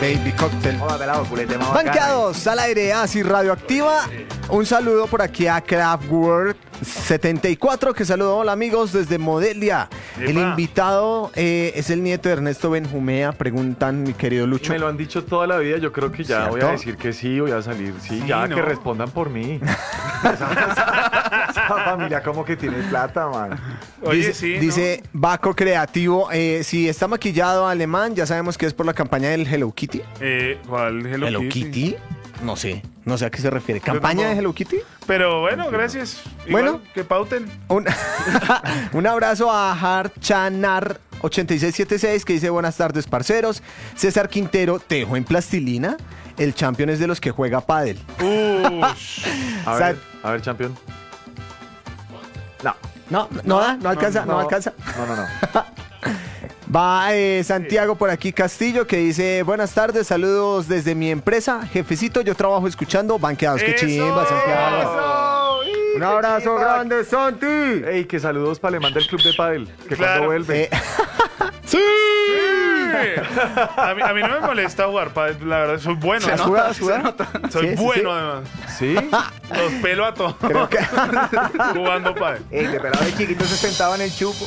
Baby Cocktail. Hola, pelado, culete, más Banqueados al aire, así radioactiva. Un saludo por aquí a Craftwork 74, que saludó. Hola amigos desde Modelia. El invitado es el nieto de Ernesto Benjumea, preguntan mi querido Lucho. Me lo han dicho toda la vida, yo creo que ya ¿Cierto? voy a decir que sí, voy a salir. Sí, ya ¿no? que respondan por mí. Esa familia como que tiene plata, man. Oye, sí, Dice Baco Creativo, si está maquillado alemán, ya sabemos que es por la campaña del Hello Kitty. ¿Cuál Hello Kitty? No sé a qué se refiere. ¿Campaña de Hello Kitty? Pero bueno, gracias. Igual, Bueno. que pauten. Un abrazo a Harchanar 8676 que dice buenas tardes, parceros. César Quintero, tejo en plastilina. El champion es de los que juega pádel. A ver, campeón. No alcanza. No. Va Santiago por aquí Castillo que dice buenas tardes, saludos desde mi empresa. Jefecito, yo trabajo escuchando Banqueados. ¡Qué ¡Eso! chimba, Santiago! ¡Eso! Un abrazo grande, Santi. Ey, que saludos para Alemán del Club de Padel. Que Claro. cuando vuelve. ¡Sí! A mí no me molesta jugar, la verdad, soy bueno. ¿Has ¿no? jugado? Soy Sí, sí, bueno, sí. además. ¿Sí? Los pelo a todos. Creo que Jugando pádel. Ey, de pelado de chiquito se sentaba en el chupo.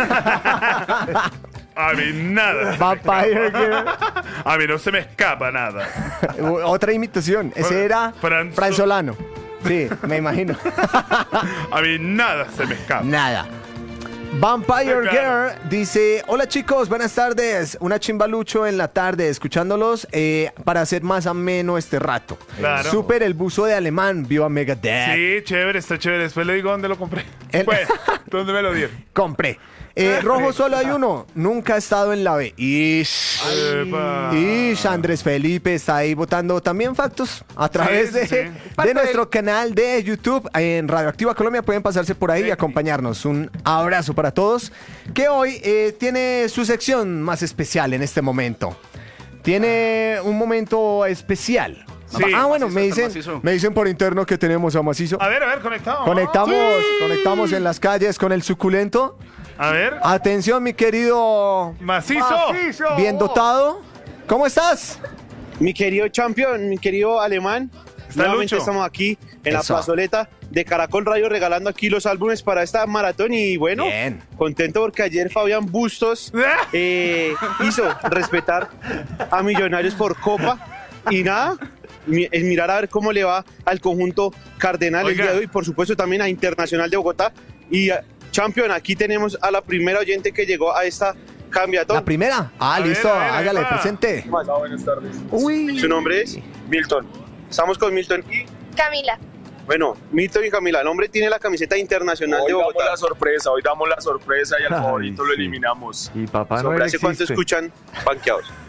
A mí nada. Vampire Girl. A mí no se me escapa nada. Otra imitación. Ese era Fran Solano. Sí, me imagino. A mí nada se me escapa. Nada. Vampire Claro. Girl dice: hola chicos, buenas tardes. Una chimbalucho en la tarde, escuchándolos para hacer más ameno este rato. Claro. Super el buzo de alemán, vio a Megadeth. Sí, chévere, está chévere. Después le digo dónde lo compré. El- Pues, ¿dónde me lo dieron? Compré. Rojo solo hay uno. Nunca ha estado en la B. Epa. Y Andrés Felipe está ahí votando también factos a través Sí, sí. de nuestro canal de YouTube en Radioactiva Colombia. Pueden pasarse por ahí y acompañarnos. Un abrazo para todos. Que hoy tiene su sección más especial en este momento. Tiene un momento especial. Sí. Bueno, Macizo, me dicen por interno que tenemos a Macizo. A ver, conectado. Conectamos en las calles con el suculento. A ver. Atención, mi querido Macizo. bien dotado. ¿Cómo estás? Mi querido champion, mi querido alemán. Está Nuevamente Lucho. estamos aquí en Eso. la plazoleta de Caracol Radio regalando aquí los álbumes para esta maratón y bueno, Bien. contento porque ayer Fabián Bustos hizo respetar a Millonarios por Copa y nada, es mirar a ver cómo le va al conjunto cardenal Oiga. el día de hoy, por supuesto también a Internacional de Bogotá y champion, aquí tenemos a la primera oyente que llegó a esta cambiatón. La primera. A ver, Listo, a ver, hágale, va. presente. Buenas tardes. Uy. Su nombre es Milton. Estamos con Milton y Camila. bueno, Milton y Camila, el hombre tiene la camiseta internacional Hoy de damos Bogotá. la sorpresa, hoy damos la sorpresa y al Ay, favorito lo sí. eliminamos. Y Papá ¿Sobre Noel hace cuánto existe. escuchan Banqueados?